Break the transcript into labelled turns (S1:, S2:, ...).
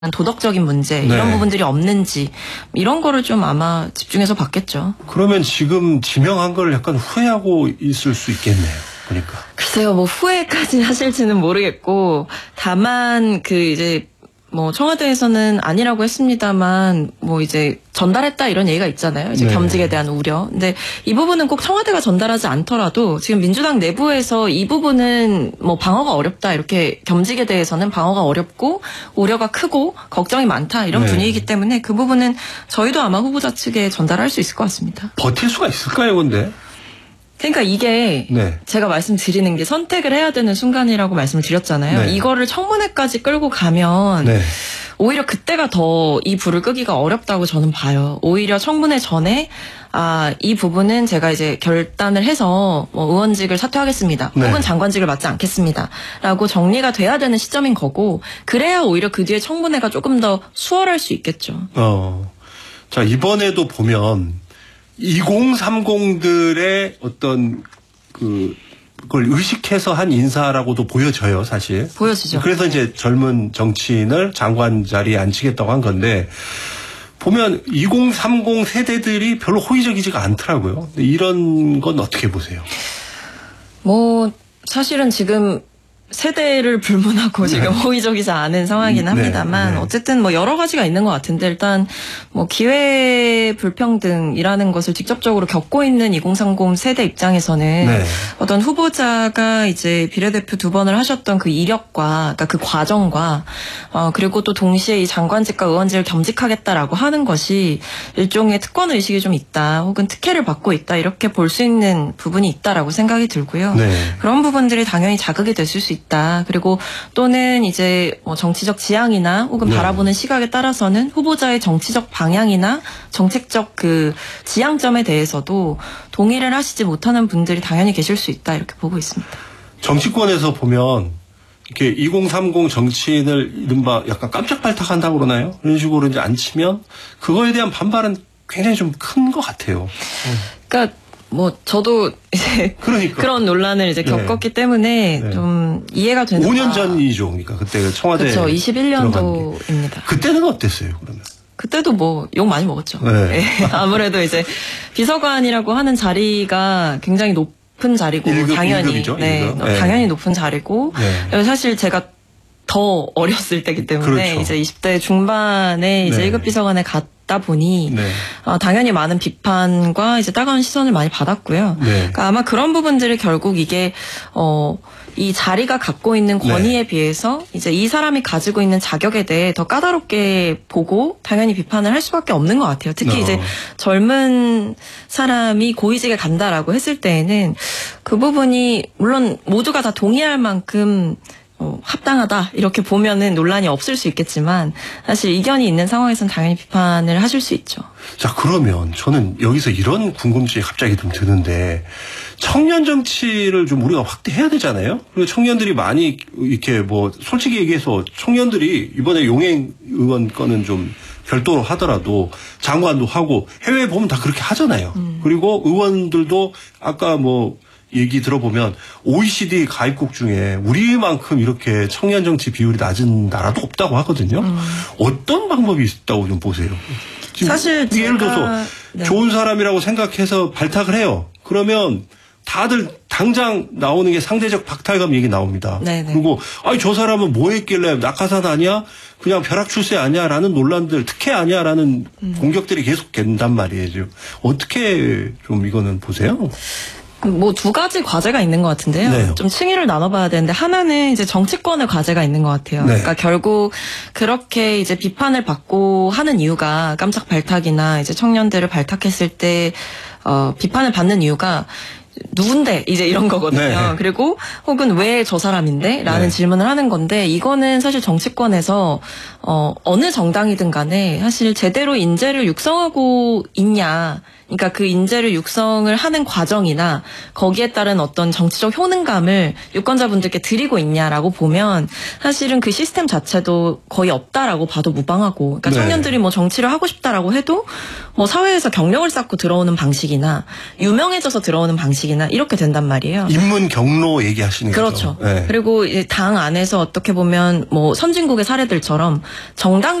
S1: 도덕적인 문제
S2: 네.
S1: 이런 부분들이 없는지 이런 거를 좀 아마 집중해서 봤겠죠.
S2: 그러면 지금 지명한 걸 약간 후회하고 있을 수 있겠네요. 그러니까.
S1: 글쎄요, 뭐 후회까지 하실지는 모르겠고 다만 그 이제 뭐 청와대에서는 아니라고 했습니다만 뭐 이제 전달했다 이런 얘기가 있잖아요. 이제
S2: 네.
S1: 겸직에 대한 우려. 근데 이 부분은 꼭 청와대가 전달하지 않더라도 지금 민주당 내부에서 이 부분은 뭐 방어가 어렵다 이렇게 겸직에 대해서는 방어가 어렵고 우려가 크고 걱정이 많다 이런
S2: 네.
S1: 분위기이기 때문에 그 부분은 저희도 아마 후보자 측에 전달할 수 있을 것 같습니다.
S2: 버틸 수가 있을까요, 근데?
S1: 그러니까 이게
S2: 네.
S1: 제가 말씀드리는 게 선택을 해야 되는 순간이라고 말씀을 드렸잖아요.
S2: 네.
S1: 이거를 청문회까지 끌고 가면
S2: 네.
S1: 오히려 그때가 더 이 불을 끄기가 어렵다고 저는 봐요. 오히려 청문회 전에 이 부분은 제가 이제 결단을 해서 뭐 의원직을 사퇴하겠습니다.
S2: 네.
S1: 혹은 장관직을 맡지 않겠습니다. 라고 정리가 돼야 되는 시점인 거고 그래야 오히려 그 뒤에 청문회가 조금 더 수월할 수 있겠죠.
S2: 자, 이번에도 보면 2030들의 어떤 그걸 의식해서 한 인사라고도 보여져요, 사실.
S1: 보여지죠.
S2: 그래서 이제 젊은 정치인을 장관 자리에 앉히겠다고 한 건데 보면 2030 세대들이 별로 호의적이지가 않더라고요. 근데 이런 건 어떻게 보세요?
S1: 뭐 사실은 지금 세대를 불문하고 지금 호의적이지 않은 상황이긴 합니다만
S2: 네.
S1: 어쨌든 뭐 여러 가지가 있는 것 같은데 일단 뭐 기회 불평등이라는 것을 직접적으로 겪고 있는 2030 세대 입장에서는
S2: 네.
S1: 어떤 후보자가 이제 비례대표 2번을 하셨던 그 이력과 그러니까 그 과정과 그리고 또 동시에 이 장관직과 의원직을 겸직하겠다라고 하는 것이 일종의 특권 의식이 좀 있다 혹은 특혜를 받고 있다 이렇게 볼 수 있는 부분이 있다라고 생각이 들고요.
S2: 네.
S1: 그런 부분들이 당연히 자극이 됐을 수 있다. 그리고 또는 이제 뭐 정치적 지향이나 혹은
S2: 네.
S1: 바라보는 시각에 따라서는 후보자의 정치적 방향이나 정책적 그 지향점에 대해서도 동의를 하시지 못하는 분들이 당연히 계실 수 있다 이렇게 보고 있습니다.
S2: 정치권에서 보면 이렇게 2030 정치인을 이른바 약간 깜짝발탁한다고 그러나요? 이런 식으로 이제 앉히면 그거에 대한 반발은 굉장히 좀 큰 것 같아요.
S1: 그러니까 뭐 저도 이제
S2: 그러니까.
S1: 그런 논란을 이제
S2: 네.
S1: 겪었기 때문에
S2: 네.
S1: 좀 이해가 되는
S2: 5년 전이죠. 그러니까 그때 청와대
S1: 그렇죠.
S2: 들어간 게.
S1: 21년도입니다.
S2: 그때는 어땠어요, 그러면?
S1: 그때도 뭐 욕 많이 먹었죠.
S2: 네.
S1: 네. 아무래도 이제 비서관이라고 하는 자리가 굉장히 높은 자리고 당연히
S2: 1급이죠,
S1: 네,
S2: 1급. 네.
S1: 당연히 높은 자리고
S2: 네.
S1: 사실 제가 더 어렸을 때기 때문에
S2: 그렇죠.
S1: 이제 20대 중반에 이제
S2: 네.
S1: 1급 비서관에 갔다 보니
S2: 네.
S1: 당연히 많은 비판과 이제 따가운 시선을 많이 받았고요.
S2: 네.
S1: 그러니까 아마 그런 부분들이 결국 이게 이 자리가 갖고 있는 권위에 비해서 이제 이 사람이 가지고 있는 자격에 대해 더 까다롭게 보고 당연히 비판을 할 수밖에 없는 것 같아요. 특히 이제 젊은 사람이 고위직에 간다라고 했을 때에는 그 부분이 물론 모두가 다 동의할 만큼 합당하다 이렇게 보면은 논란이 없을 수 있겠지만 사실 이견이 있는 상황에서는 당연히 비판을 하실 수 있죠.
S2: 자, 그러면 저는 여기서 이런 궁금증이 갑자기 좀 드는데 청년 정치를 좀 우리가 확대해야 되잖아요. 그리고 청년들이 많이 이렇게 뭐 솔직히 얘기해서 청년들이 이번에 용행 의원 건은 좀 별도로 하더라도 장관도 하고 해외에 보면 다 그렇게 하잖아요. 그리고 의원들도 아까 뭐 얘기 들어보면 OECD 가입국 중에 우리만큼 이렇게 청년 정치 비율이 낮은 나라도 없다고 하거든요. 어떤 방법이 있다고 좀 보세요.
S1: 사실
S2: 예를 들어서 좋은 사람이라고 생각해서 발탁을 해요. 그러면 다들 당장 나오는 게 상대적 박탈감 얘기 나옵니다.
S1: 네네.
S2: 그리고 저 사람은 뭐 했길래 낙하산 아니야? 그냥 벼락 출세 아니야? 라는 논란들, 특혜 아니야? 라는 공격들이 계속 된단 말이에요. 어떻게 좀 이거는 보세요?
S1: 뭐 두 가지 과제가 있는 것 같은데요.
S2: 네.
S1: 좀 층위를 나눠봐야 되는데 하나는 이제 정치권의 과제가 있는 것 같아요.
S2: 네.
S1: 그러니까 결국 그렇게 이제 비판을 받고 하는 이유가 깜짝 발탁이나 이제 청년들을 발탁했을 때 비판을 받는 이유가 누군데 이제 이런 거거든요.
S2: 네.
S1: 그리고 혹은 왜 저 사람인데? 라는
S2: 네.
S1: 질문을 하는 건데 이거는 사실 정치권에서 어느 정당이든 간에 사실 제대로 인재를 육성하고 있냐 그러니까 그 인재를 육성을 하는 과정이나 거기에 따른 어떤 정치적 효능감을 유권자분들께 드리고 있냐라고 보면 사실은 그 시스템 자체도 거의 없다라고 봐도 무방하고, 그러니까
S2: 네.
S1: 청년들이 뭐 정치를 하고 싶다라고 해도 뭐 사회에서 경력을 쌓고 들어오는 방식이나 유명해져서 들어오는 방식이나 이렇게 된단 말이에요.
S2: 인문 경로 얘기하시는 거죠.
S1: 그렇죠.
S2: 네.
S1: 그리고 이제 당 안에서 어떻게 보면 뭐 선진국의 사례들처럼 정당